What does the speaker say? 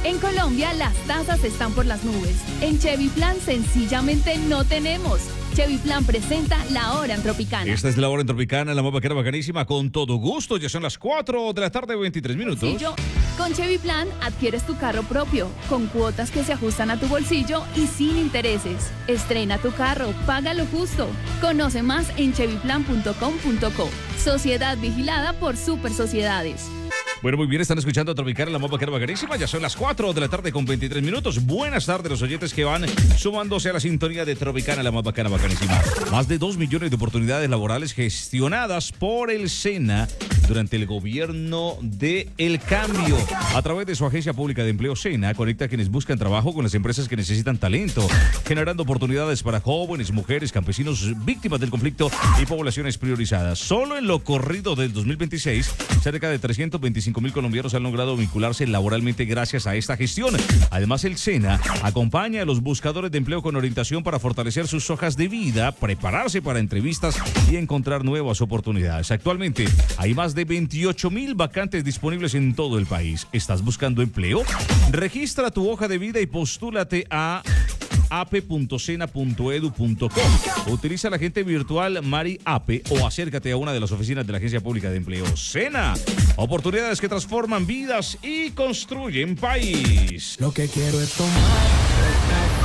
En Colombia las tasas están por las nubes. En Chevy Plan sencillamente no tenemos. Chevy Plan presenta La Hora en Tropicana. Esta es La Hora en Tropicana, la más vaquera bacanísima, con todo gusto. Ya son las 4 de la tarde, 23 minutos. Bolsillo. Con Chevy Plan adquieres tu carro propio, con cuotas que se ajustan a tu bolsillo y sin intereses. Estrena tu carro, paga lo justo. Conoce más en chevyplan.com.co. Sociedad vigilada por Super Sociedades. Bueno, muy bien, están escuchando a Tropicana, la más vaquera bacanísima. Ya son las 4 de la tarde con 23 minutos. Buenas tardes, los oyentes que van sumándose a la sintonía de Tropicana, la más bacana bacanísima. Más de 2 millones de oportunidades laborales gestionadas por el SENA durante el gobierno de El Cambio. A través de su agencia pública de empleo, SENA conecta a quienes buscan trabajo con las empresas que necesitan talento, generando oportunidades para jóvenes, mujeres, campesinos, víctimas del conflicto y poblaciones priorizadas. Solo en lo corrido del 2026, cerca de 325,000 colombianos han logrado vincularse laboralmente gracias a esta gestión. Además, el SENA acompaña a los buscadores de empleo con orientación para fortalecer sus hojas de vida, prepararse para entrevistas y encontrar nuevas oportunidades. Actualmente hay más de 28,000 vacantes disponibles en todo el país. ¿Estás buscando empleo? Registra tu hoja de vida y postúlate a ape.sena.edu.co. Utiliza la agente virtual Mari Ape o acércate a una de las oficinas de la Agencia Pública de Empleo. SENA, oportunidades que transforman vidas y construyen país. Lo que quiero es tomar